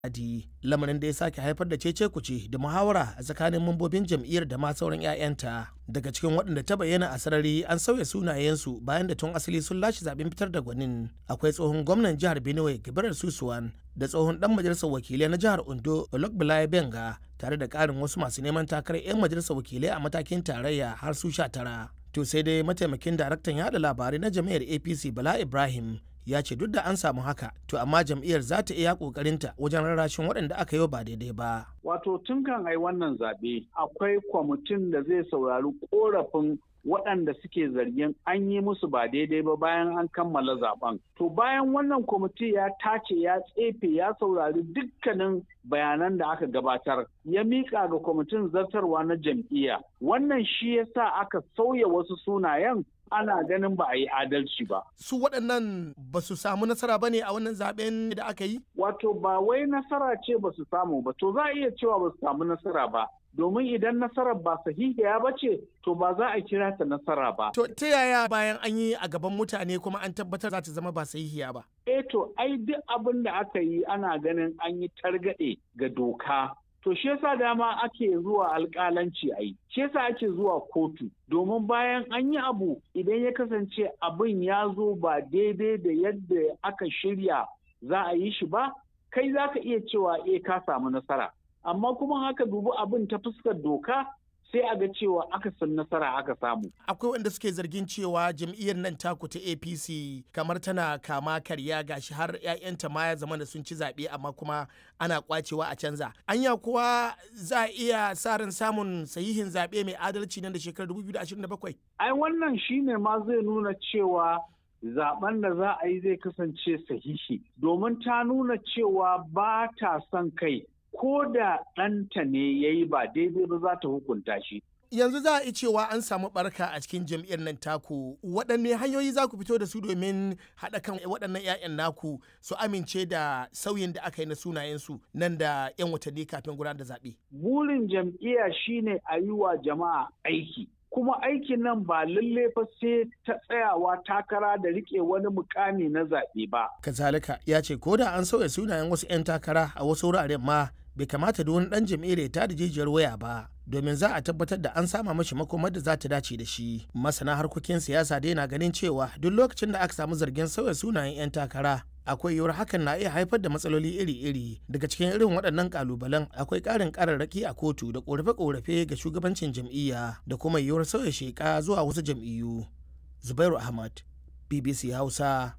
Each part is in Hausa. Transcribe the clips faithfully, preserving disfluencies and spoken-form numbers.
Adi, lamarin da ya sake haifar da cece-kuce da muhawara a tsakanin mambobin jam'iyyar da ma sauran 'ya'yanta. Daga cikin waɗanda ta bayyana a sarari an sauya sunayensu bayan da tun asali sun lashe zaben fitar da gwanin. Akwai tsohon gwamnan jihar Benue Gabriel Susuwan da tsohon dan majalisar wakilai na jihar Ondo Olokbalaye Benga tare da ƙarin wasu masu neman takarar 'yan majalisar wakilai a matakin tarayya har su sha tara. To sai dai mataimakin daraktan yaɗa labarai na jam'iyyar A P C Bala Ibrahim ya ce duk da an samu haka to amma jam'iyyar za ta iya kokarinta wajen rarrashin waɗanda aka yi ba daidai ba. Wato tun kan ai wannan zaɓe akwai kwamitin da zai saurari korafin waɗanda suke zargin an yi musu ba daidai ba bayan an kammala zaben. To bayan wannan kwamiti ya tace ya tsefe ya saurari dukkanin bayanan da aka gabatar ya miƙa ga kwamitin zartarwa na jam'iyya. Wannan shi yasa aka sauya wasu sunayen ana ganin ba a yi adalci ba. Su waɗannan ba su samu nasara ba ne a wannan zaben da aka yi? Wato ba wai nasara ce ba su samu ba, to za a iya cewa ba su samu nasara ba. Domin idan nasarar ba sahihiya ba ce, to ba za a kira ta nasara ba. To ta yaya bayan an yi a gaban mutane kuma an tabbatar za ta zama ba sahihiya ba? Eh to ai duk abin da aka yi ana ganin an yi targaɗe ga doka. To shi yasa dama ake zuwa alƙalanci a yi, shi yasa ake zuwa kotu, domin bayan an yi abu idan ya kasance abin ya zo ba daidai da yadda aka shirya za a yi shi ba, kai za ka iya cewa eh ka samu nasara. Amma kuma haka dubi abin ta fuskar doka sai a ga cewa aka san nasara aka samu. Akwai wanda suke zargin cewa jam'iyyar nan taku ta A P C kamar tana kama karya gashi har 'ya'yanta ma ya zama da sun ci zaɓe amma kuma ana kwacewa a canza. Anya kuwa za a iya sa ran samun sahihin zaɓe mai adalci nan da shekarar dubu biyu da ashirin da bakwai? Ai wannan shine ma zai nuna cewa zaben da za a yi zai kasance sahihi domin ta nuna cewa ba ta son kai. Ko da ɗanta ne ya yi ba daidai ba za ta hukunta shi. Yanzu za a yi cewa an samu barka a cikin jam'iyyar nan taku, waɗanne hanyoyi za ku fito da su domin haɗa kan waɗannan 'ya'yan naku su amince da sauyin da aka yi na sunayensu nan da 'yan watanni kafin gudanar da zaɓe? Burin jam'iyya shine a yi wa jama'a aiki. Kuma aikin nan ba lalle fa sai ta tsayawa takara da rike wani mukami na zaɓe ba. Kazalika ya ce ko da an sauya sunayen wasu 'yan takara a wasu wuraren ma bai kamata da wani ɗan jam'iyyar ta da jijiyar waya ba domin za a tabbatar da an sama mashi makomar da za ta dace da shi. Masana harkokin siyasa dai na ganin cewa duk lokacin da aka samu zargin sauya sunayen 'yan takara akwai yiwuwar hakan na iya haifar da matsaloli iri-iri. Daga cikin irin waɗannan kalubalen akwai ƙarin ƙararraki a kotu da ƙorafe-ƙorafe ga shugabancin jam'iyya da kuma yiwuwar sauya sheƙa zuwa wasu jam'iyyu. Zubairu Ahmad, B B C Hausa,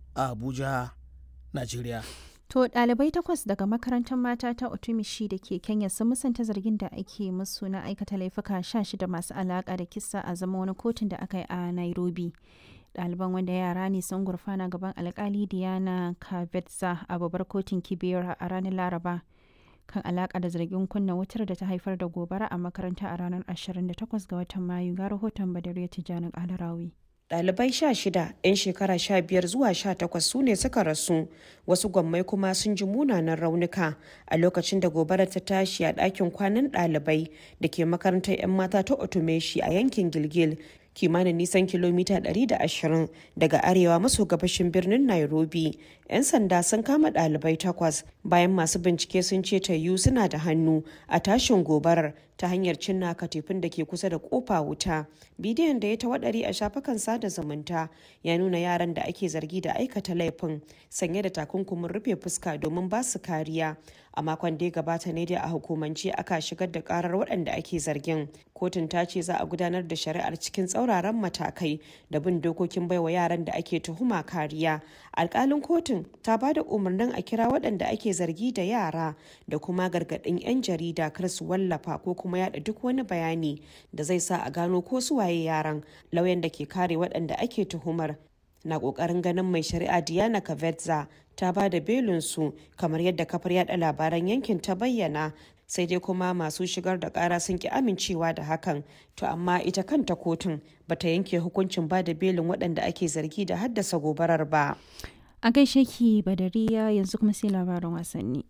Abuja, Najeriya. To ɗalibai takwas daga makarantar mata ta Otumishi da ke Kenya sun musanta zargin da ake musu na aikata laifuka sha shida masu alaƙa da kisa a zama wani kotun da aka yi a Nairobi. Ɗaliban wanda yara ne sun gurfana gaban alkali Diana Kavetsa a babbar kotun Kibera a ranar Laraba kan alaƙa da zargin kunna wutar da ta haifar da gobara a makaranta a ranar ashirin da takwas ga watan Mayu. Ga rahoton Badariya Tijjani Alarawi. Ɗalibai sha shida 'yan shekara sha biyar zuwa sha takwas su ne suka rasu, wasu gwammai kuma sun ji munanan raunuka a lokacin da gobarar ta tashi a ɗakin kwanan ɗalibai da ke makarantar 'yan mata ta Otumeshi a yankin Gilgil, kimanin nisan kilomita ɗari da ashirin daga arewa maso gabashin birnin Nairobi. 'Yan sanda sun kama ɗalibai takwas bayan masu bincike sun ce tayu suna da hannu a tashin gobarar ta hanyar cinna katifin da ke kusa da kofa wuta. Bidiyon da ya tawaɗari a shafukan sada zumunta ya nuna yaran da ake zargi da aikata laifin sanye da takunkumin rufe fuska domin ba su kariya. A makon da ya gabata ne dai a hukumance aka shigar da karar waɗanda ake zargin. Kotun ta ce za a gudanar da shari'ar cikin tsauraran matakai da bin dokokin baiwa yaran da ake tuhuma kariya. Alƙalin kotun ta ba da umarnin a kira waɗanda ake zargi da yara da kuma gargaɗin 'yan jarida kar su wallafa ko kuma yada duk wani bayani da zai sa a gano ko su waye yaran. Lauyan da ke kare waɗanda ake tuhumar na ƙoƙarin ganin mai shari'a Diana Kavetsa ta ba da belinsu kamar yadda kafar yada labaran yankin ta bayyana, sai dai kuma masu shigar da ƙara sun ki amincewa da hakan. To amma ita kanta kotun bata yanke hukuncin ba da belin waɗanda ake zargi da haddasa gobarar ba. A gaishe ki Badariya, yanzu kuma sai labaran wasanni.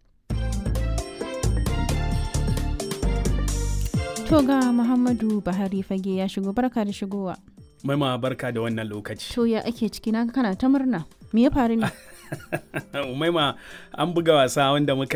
To ga Muhammadu Buhari fage ya shigo, barka da shigowa. Maima barka da wannan lokaci. To ya ake ciki, na kana ta murna. Me ya faru ne? Umaima, an buga wasa wanda muka